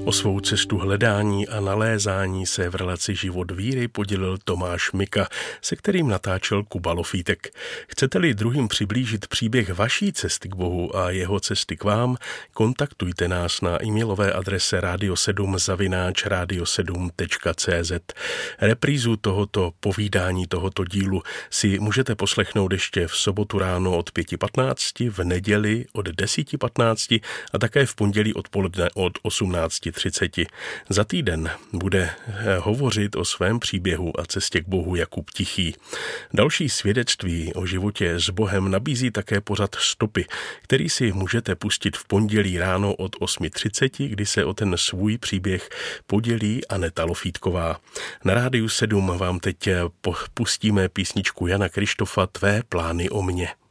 O svou cestu hledání a nalézání se v relaci Život víry podělil Tomáš Mika, se kterým natáčel Kuba Lofítek. Chcete-li druhým přiblížit příběh vaší cesty k Bohu a jeho cesty k vám, kontaktujte nás na e-mailové adrese radio7@radio7.cz. Reprízu tohoto povídání, tohoto dílu si můžete poslechnout ještě v sobotu ráno od 5:15, v neděli od 10:15 a také v pondělí odpoledne od 18:30. Za týden bude hovořit o svém příběhu a cestě k Bohu Jakub Tichý. Další svědectví o životě s Bohem nabízí také pořad Stopy, který si můžete pustit v pondělí ráno od 8:30, kdy se o ten svůj příběh podělí Aneta Lofítková. Na Rádiu 7 vám teď pustíme písničku Jana Krištofa Tvé plány o mně.